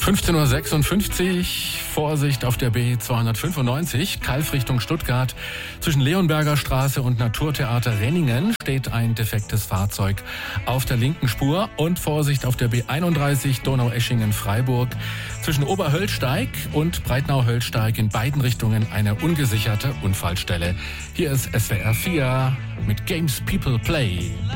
15:56 Uhr, Vorsicht auf der B295, Calw Richtung Stuttgart. Zwischen Leonberger Straße und Naturtheater Renningen steht ein defektes Fahrzeug auf der linken Spur. Und Vorsicht auf der B31 Donaueschingen-Freiburg. Zwischen Oberhöllsteig und Breitnau-Höllsteig in beiden Richtungen eine ungesicherte Unfallstelle. Hier ist SWR 4 mit Games People Play.